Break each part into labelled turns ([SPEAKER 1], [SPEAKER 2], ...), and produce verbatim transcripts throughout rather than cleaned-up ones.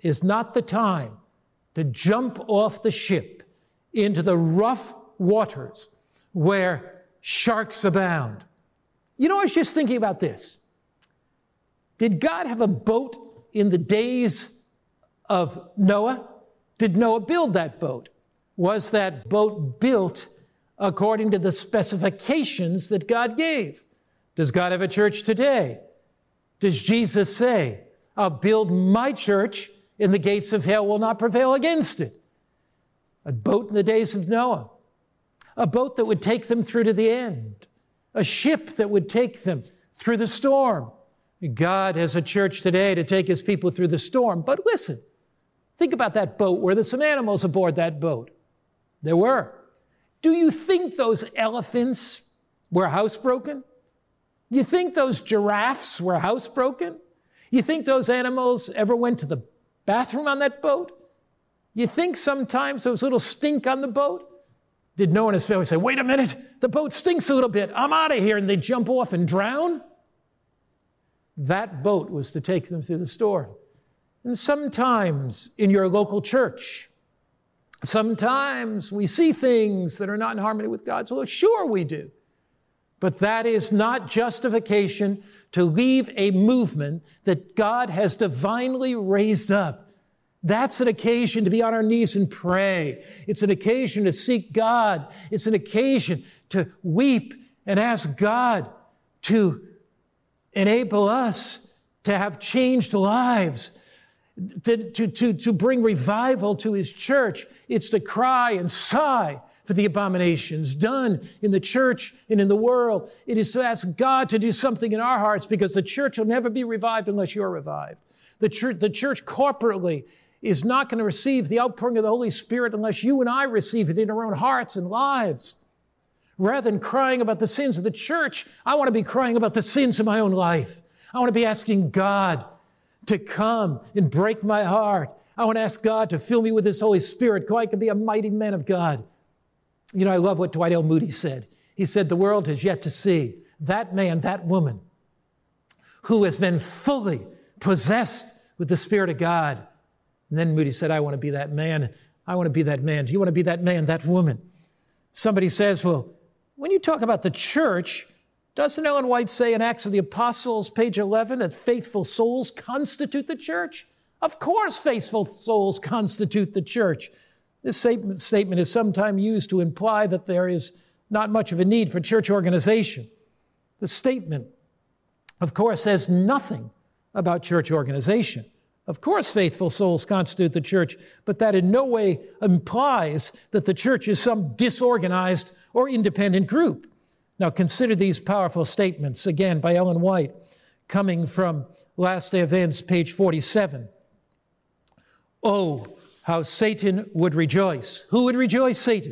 [SPEAKER 1] is not the time to jump off the ship into the rough waters where sharks abound. You know, I was just thinking about this. Did God have a boat in the days of Noah? Did Noah build that boat? Was that boat built according to the specifications that God gave? Does God have a church today? Does Jesus say, I'll build my church and the gates of hell will not prevail against it? A boat in the days of Noah. A boat that would take them through to the end. A ship that would take them through the storm. God has a church today to take his people through the storm. But listen, think about that boat. Were there some animals aboard that boat? There were. Do you think those elephants were housebroken? You think those giraffes were housebroken? You think those animals ever went to the bathroom on that boat? You think sometimes there was a little stink on the boat? Did Noah and his family say, wait a minute, the boat stinks a little bit, I'm out of here, and they jump off and drown? That boat was to take them through the storm. And sometimes in your local church, sometimes we see things that are not in harmony with God's will. Sure we do. But that is not justification to leave a movement that God has divinely raised up. That's an occasion to be on our knees and pray. It's an occasion to seek God. It's an occasion to weep and ask God to enable us to have changed lives, to, to, to, to bring revival to his church. It's to cry and sigh for the abominations done in the church and in the world. It is to ask God to do something in our hearts, because the church will never be revived unless you're revived. The church, the church corporately is not going to receive the outpouring of the Holy Spirit unless you and I receive it in our own hearts and lives. Rather than crying about the sins of the church, I want to be crying about the sins of my own life. I want to be asking God to come and break my heart. I want to ask God to fill me with his Holy Spirit so I can be a mighty man of God. You know, I love what Dwight L. Moody said. He said, the world has yet to see that man, that woman, who has been fully possessed with the Spirit of God. And then Moody said, I want to be that man. I want to be that man. Do you want to be that man, that woman? Somebody says, well, when you talk about the church, doesn't Ellen White say in Acts of the Apostles, page eleven, that faithful souls constitute the church? Of course, faithful souls constitute the church. This statement is sometimes used to imply that there is not much of a need for church organization. The statement, of course, says nothing about church organization. Of course, faithful souls constitute the church, but that in no way implies that the church is some disorganized or independent group. Now, consider these powerful statements, again, by Ellen White, coming from Last Day Events, page forty-seven. Oh, how Satan would rejoice. Who would rejoice? Satan.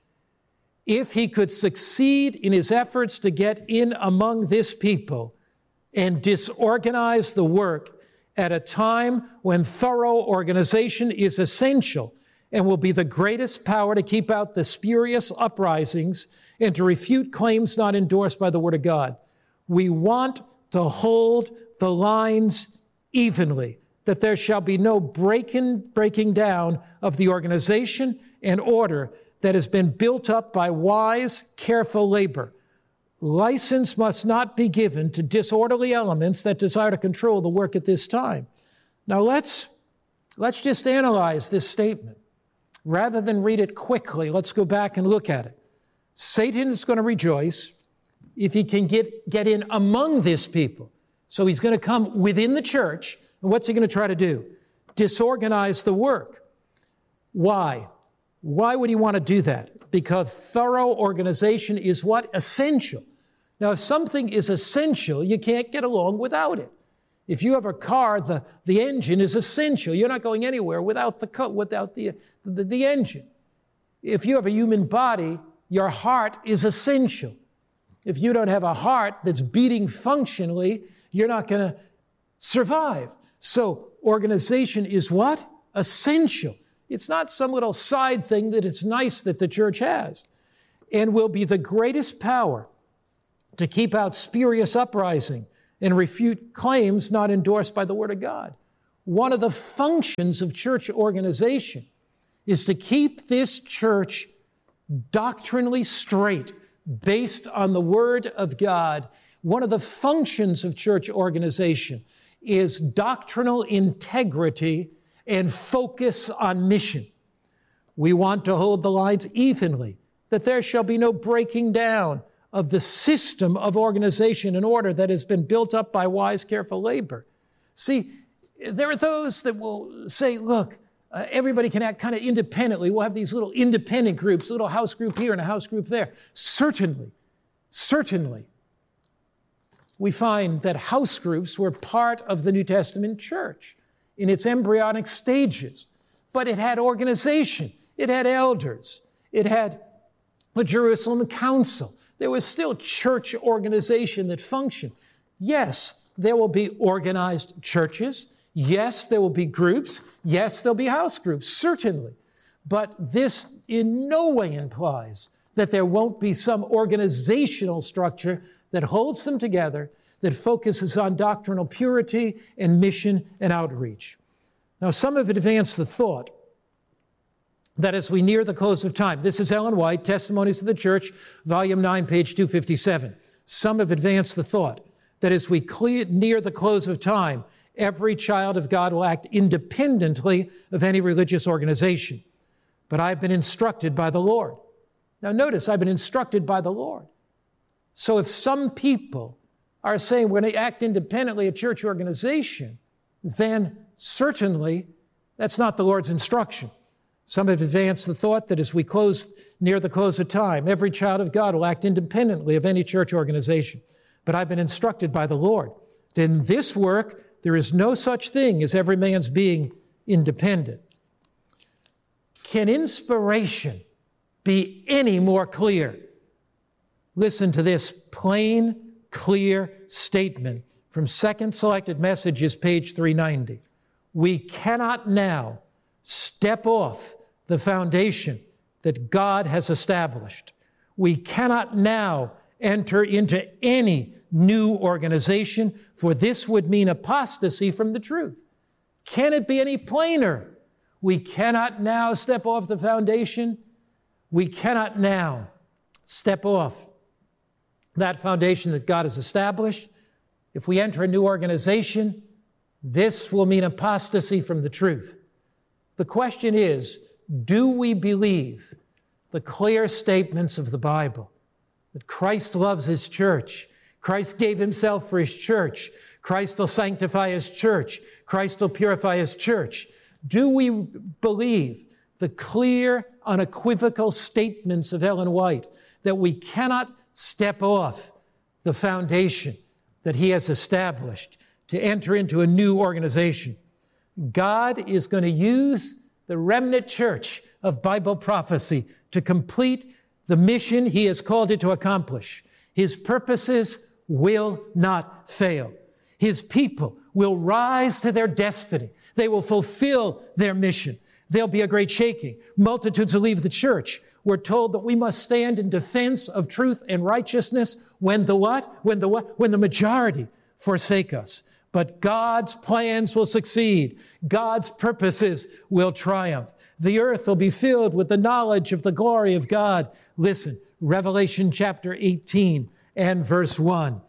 [SPEAKER 1] If he could succeed in his efforts to get in among this people and disorganize the work at a time when thorough organization is essential and will be the greatest power to keep out the spurious uprisings and to refute claims not endorsed by the Word of God. We want to hold the lines evenly, that there shall be no breaking, breaking down of the organization and order that has been built up by wise, careful labor. License must not be given to disorderly elements that desire to control the work at this time. Now let's, let's just analyze this statement. Rather than read it quickly, let's go back and look at it. Satan is going to rejoice if he can get, get in among this people. So he's going to come within the church, and what's he going to try to do? Disorganize the work. Why? Why would he want to do that? Because thorough organization is what? Essential. Now, if something is essential, you can't get along without it. If you have a car, the, the engine is essential. You're not going anywhere without the without the, the, the engine. If you have a human body, your heart is essential. If you don't have a heart that's beating functionally, you're not going to survive. So organization is what? Essential. It's not some little side thing that it's nice that the church has, and will be the greatest power to keep out spurious uprising and refute claims not endorsed by the Word of God. one of the functions of church organization is to keep this church doctrinally straight, based on the Word of God. One of the functions of church organization is doctrinal integrity and focus on mission. We want to hold the lines evenly, that there shall be no breaking down of the system of organization and order that has been built up by wise, careful labor. See, there are those that will say, look, uh, everybody can act kind of independently. We'll have these little independent groups, a little house group here and a house group there. Certainly, certainly, we find that house groups were part of the New Testament church in its embryonic stages, but it had organization, it had elders, it had the Jerusalem Council. There was still church organization that functioned. Yes, there will be organized churches. Yes, there will be groups. Yes, there'll be house groups, certainly. But this in no way implies that there won't be some organizational structure that holds them together, that focuses on doctrinal purity and mission and outreach. Now, some have advanced the thought that as we near the close of time, this is Ellen White, Testimonies of the Church, Volume nine, page two fifty-seven. Some have advanced the thought that as we clear, near the close of time, every child of God will act independently of any religious organization. But I've been instructed by the Lord. Now notice, I've been instructed by the Lord. So if some people are saying we're going to act independently of church organization, then certainly that's not the Lord's instruction. Some have advanced the thought that as we close near the close of time, every child of God will act independently of any church organization. But I've been instructed by the Lord that in this work, there is no such thing as every man's being independent. Can inspiration be any more clear? Listen to this plain, clear statement from Second Selected Messages, page three ninety. We cannot now step off the foundation that God has established. We cannot now enter into any new organization, for this would mean apostasy from the truth. Can it be any plainer? We cannot now step off the foundation. We cannot now step off that foundation that God has established. If we enter a new organization, this will mean apostasy from the truth. The question is, do we believe the clear statements of the Bible that Christ loves His church? Christ gave Himself for His church. Christ will sanctify His church. Christ will purify His church. Do we believe the clear, unequivocal statements of Ellen White that we cannot step off the foundation that He has established to enter into a new organization? God is going to use the remnant church of Bible prophecy to complete the mission He has called it to accomplish. His purposes will not fail. His people will rise to their destiny. They will fulfill their mission. There'll be a great shaking. Multitudes will leave the church. We're told that we must stand in defense of truth and righteousness when the what? When the what? When the majority forsake us. But God's plans will succeed. God's purposes will triumph. The earth will be filled with the knowledge of the glory of God. Listen, Revelation chapter eighteen and verse one.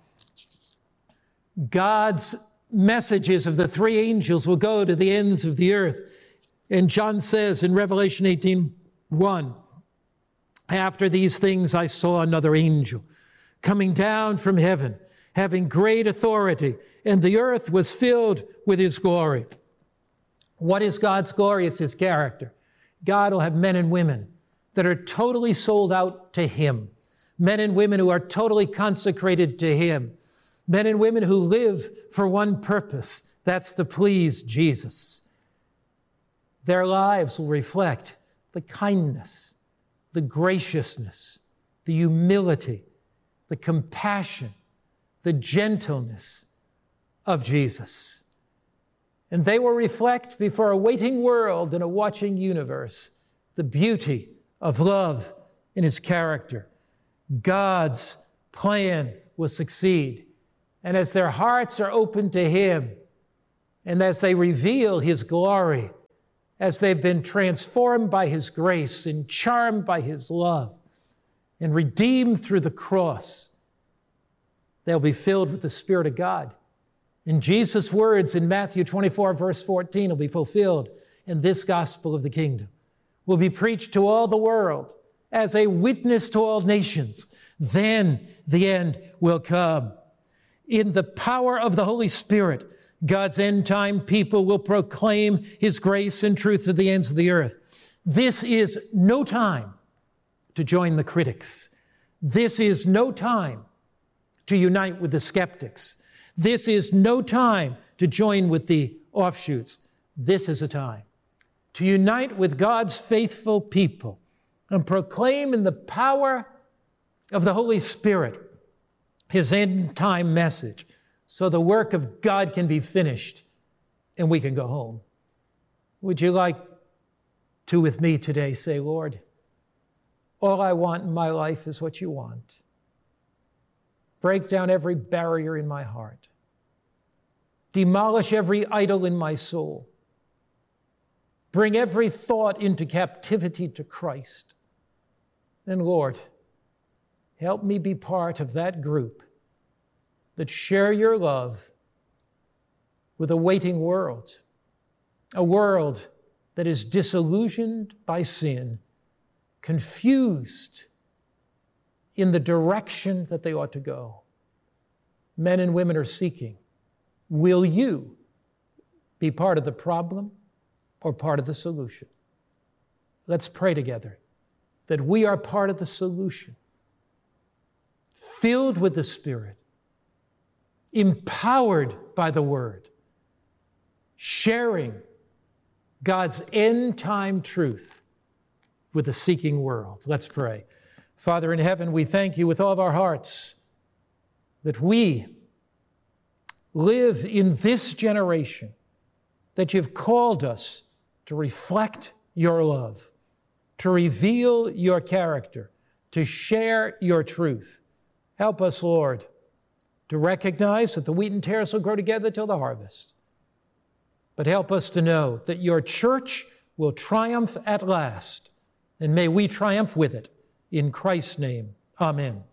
[SPEAKER 1] God's messages of the three angels will go to the ends of the earth. And John says in Revelation eighteen one, after these things I saw another angel coming down from heaven, having great authority, and the earth was filled with His glory. What is God's glory? It's His character. God will have men and women that are totally sold out to Him, men and women who are totally consecrated to Him, men and women who live for one purpose, that's to please Jesus. Their lives will reflect the kindness, the graciousness, the humility, the compassion, the gentleness of Jesus. And they will reflect before a waiting world and a watching universe the beauty of love in His character. God's plan will succeed. And as their hearts are open to Him And as they reveal his glory, as they've been transformed by his grace and charmed by his love and redeemed through the cross, they'll be filled with the Spirit of God. And Jesus' words in Matthew twenty-four, verse fourteen will be fulfilled, and this gospel of the kingdom will be preached to all the world as a witness to all nations. Then the end will come. In the power of the Holy Spirit, God's end-time people will proclaim his grace and truth to the ends of the earth. This is no time to join the critics. This is no time to unite with the skeptics. This is no time to join with the offshoots. This is a time to unite with God's faithful people and proclaim in the power of the Holy Spirit his end-time message, so the work of God can be finished and we can go home. Would you like to, with me today, say, Lord, all I want in my life is what you want. Break down every barrier in my heart. Demolish every idol in my soul. Bring every thought into captivity to Christ. And Lord, help me be part of that group that share your love with a waiting world, a world that is disillusioned by sin, confused in the direction that they ought to go. Men and women are seeking, will you be part of the problem or part of the solution? Let's pray together that we are part of the solution, filled with the Spirit, empowered by the Word, sharing God's end-time truth with a seeking world. Let's pray. Father in heaven, we thank you with all of our hearts that we live in this generation, that you've called us to reflect your love, to reveal your character, to share your truth. Help us, Lord, to recognize that the wheat and tares will grow together till the harvest. But help us to know that your church will triumph at last, and may we triumph with it. In Christ's name, amen.